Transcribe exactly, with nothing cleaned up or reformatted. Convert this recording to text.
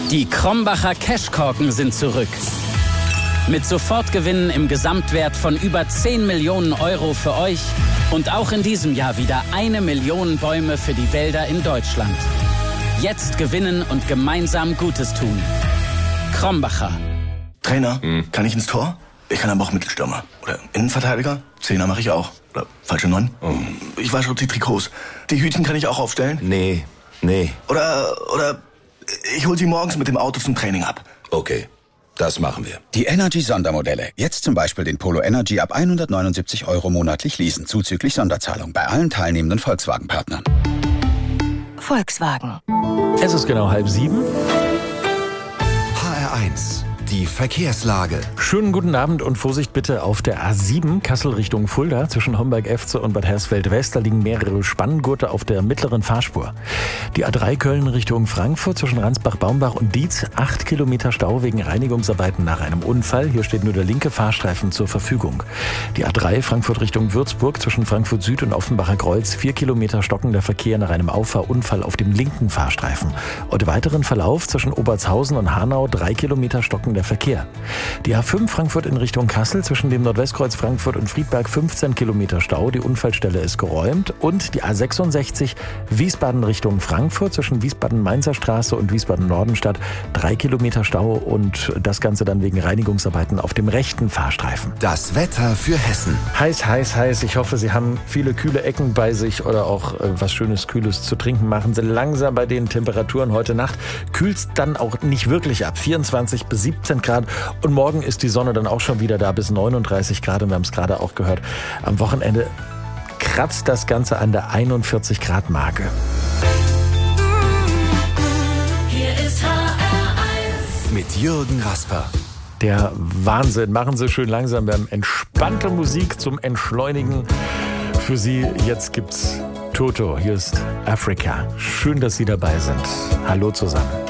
Die Krombacher Cashkorken sind zurück. Mit Sofortgewinnen im Gesamtwert von über zehn Millionen Euro für euch und auch in diesem Jahr wieder eine Million Bäume für die Wälder in Deutschland. Jetzt gewinnen und gemeinsam Gutes tun. Krombacher. Trainer, hm. kann ich ins Tor? Ich kann aber auch Mittelstürmer. Oder Innenverteidiger? Zehner mache ich auch. Oder falsche Neun? Oh. Ich wasche die Trikots. Die Hütchen kann ich auch aufstellen? Nee, nee. Oder, oder ich hol sie morgens mit dem Auto zum Training ab. Okay, das machen wir. Die Energy-Sondermodelle. Jetzt zum Beispiel den Polo Energy ab hundertneunundsiebzig Euro monatlich leasen, zuzüglich Sonderzahlung bei allen teilnehmenden Volkswagen-Partnern. Volkswagen. Es ist genau halb sieben. H R eins. Die Verkehrslage. Schönen guten Abend und Vorsicht bitte auf der A sieben, Kassel Richtung Fulda, zwischen Homberg-Efze und Bad Hersfeld-West. Da liegen mehrere Spanngurte auf der mittleren Fahrspur. Die A drei Köln Richtung Frankfurt zwischen Ransbach, Baumbach und Dietz. Acht Kilometer Stau wegen Reinigungsarbeiten nach einem Unfall. Hier steht nur der linke Fahrstreifen zur Verfügung. Die A drei Frankfurt Richtung Würzburg zwischen Frankfurt Süd und Offenbacher Kreuz. Vier Kilometer stockender Verkehr nach einem Auffahrunfall auf dem linken Fahrstreifen. Und weiteren Verlauf zwischen Obertshausen und Hanau. Drei Kilometer stockender Verkehr. Die A fünf Frankfurt in Richtung Kassel zwischen dem Nordwestkreuz Frankfurt und Friedberg fünfzehn Kilometer Stau. Die Unfallstelle ist geräumt. Und die A sechsundsechzig Wiesbaden Richtung Frankfurt zwischen Wiesbaden-Mainzer Straße und Wiesbaden-Nordenstadt. Drei Kilometer Stau und das Ganze dann wegen Reinigungsarbeiten auf dem rechten Fahrstreifen. Das Wetter für Hessen. Heiß, heiß, heiß. Ich hoffe, Sie haben viele kühle Ecken bei sich oder auch äh, was Schönes, Kühles zu trinken. Machen Sie langsam bei den Temperaturen heute Nacht. Kühlt's dann auch nicht wirklich ab. vierundzwanzig bis siebzehn Grad. Und morgen ist die Sonne dann auch schon wieder da bis neununddreißig Grad. Und wir haben es gerade auch gehört. Am Wochenende kratzt das Ganze an der einundvierzig Grad Marke. Hier ist H R eins. Mit Jürgen Rasper. Der Wahnsinn. Machen Sie schön langsam. Wir haben entspannte Musik zum Entschleunigen. Für Sie jetzt gibt's Toto. Hier ist Afrika. Schön, dass Sie dabei sind. Hallo zusammen.